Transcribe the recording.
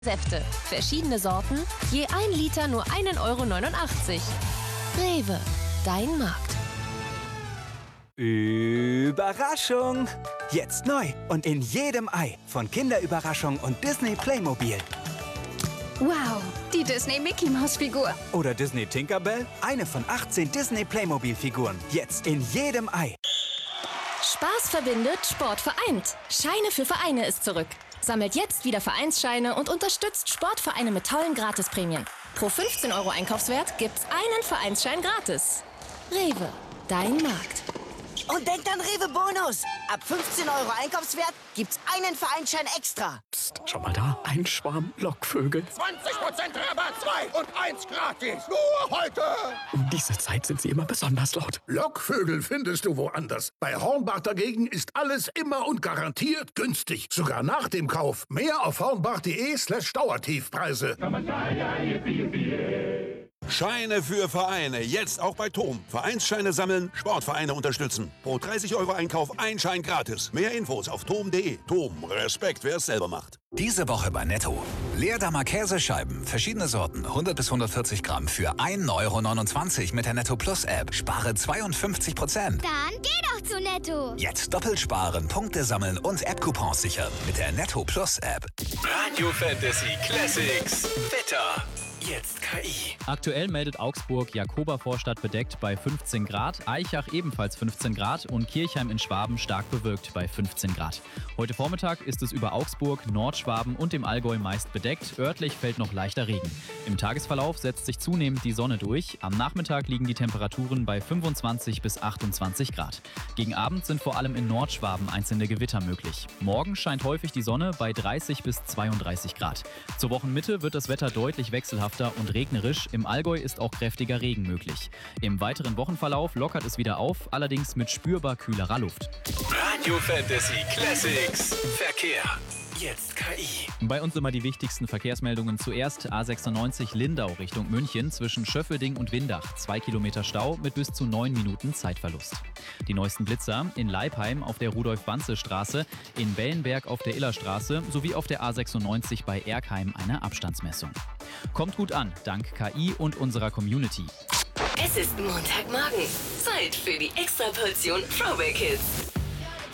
Säfte, verschiedene Sorten, je 1 Liter nur 1,89 €. Rewe, dein Markt. Überraschung! Jetzt neu und in jedem Ei von Kinderüberraschung und Disney Playmobil. Wow, die Disney-Mickey-Maus-Figur. Oder Disney Tinkerbell, eine von 18 Disney Playmobil-Figuren. Jetzt in jedem Ei. Spaß verbindet, Sport vereint. Scheine für Vereine ist zurück. Sammelt jetzt wieder Vereinsscheine und unterstützt Sportvereine mit tollen Gratisprämien. Pro 15 € Einkaufswert gibt's einen Vereinsschein gratis. Rewe, dein Markt. Und denkt an Rewe Bonus. Ab 15 € Einkaufswert gibt's einen Vereinsschein extra. Psst, schau mal da. Ein Schwarm Lockvögel. 20% Rabatt, 2 und 1 gratis. Nur heute. Um diese Zeit sind sie immer besonders laut. Lockvögel findest du woanders. Bei Hornbach dagegen ist alles immer und garantiert günstig. Sogar nach dem Kauf. Mehr auf hornbach.de/Dauertiefpreise. Scheine für Vereine, jetzt auch bei TOM. Vereinsscheine sammeln, Sportvereine unterstützen. Pro 30 € Einkauf ein Schein gratis. Mehr Infos auf tom.de. TOM, Respekt, wer es selber macht. Diese Woche bei Netto. Leerdammer Käsescheiben, verschiedene Sorten, 100 bis 140 Gramm für 1,29 € mit der Netto Plus App. Spare 52%. Dann geh doch zu Netto. Jetzt doppelt sparen, Punkte sammeln und App-Coupons sichern mit der Netto Plus App. Radio Fantasy Classics. Wetter. Jetzt KI. Aktuell meldet Augsburg Jakoba-Vorstadt bedeckt bei 15 Grad, Aichach ebenfalls 15 Grad und Kirchheim in Schwaben stark bewölkt bei 15 Grad. Heute Vormittag ist es über Augsburg, Nordschwaben und dem Allgäu meist bedeckt. Örtlich fällt noch leichter Regen. Im Tagesverlauf setzt sich zunehmend die Sonne durch. Am Nachmittag liegen die Temperaturen bei 25 bis 28 Grad. Gegen Abend sind vor allem in Nordschwaben einzelne Gewitter möglich. Morgen scheint häufig die Sonne bei 30 bis 32 Grad. Zur Wochenmitte wird das Wetter deutlich wechselhafter und regnerisch. Im Allgäu ist auch kräftiger Regen möglich. Im weiteren Wochenverlauf lockert es wieder auf, allerdings mit spürbar kühlerer Luft. Radio Fantasy Classics. Verkehr. Jetzt KI. Bei uns immer die wichtigsten Verkehrsmeldungen. Zuerst A96 Lindau Richtung München zwischen Schöffelding und Windach. 2 Kilometer Stau mit bis zu 9 Minuten Zeitverlust. Die neuesten Blitzer in Leipheim auf der Rudolf-Banze-Straße, in Wellenberg auf der Illerstraße sowie auf der A96 bei Erkheim eine Abstandsmessung. Kommt gut an, dank KI und unserer Community. Es ist Montagmorgen. Zeit für die Extraportion Throwback Hits.